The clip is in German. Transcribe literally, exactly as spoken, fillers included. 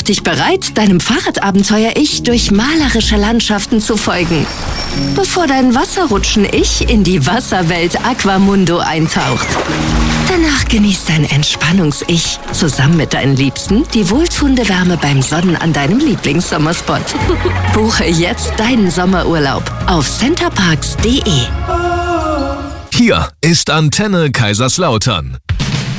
Mach dich bereit, deinem Fahrradabenteuer-Ich durch malerische Landschaften zu folgen, bevor dein Wasserrutschen-Ich in die Wasserwelt Aquamundo eintaucht. Danach genießt dein Entspannungs-Ich zusammen mit deinen Liebsten die wohltuende Wärme beim Sonnen an deinem Lieblingssommerspot. Buche jetzt deinen Sommerurlaub auf centerparks punkt de. Hier ist Antenne Kaiserslautern.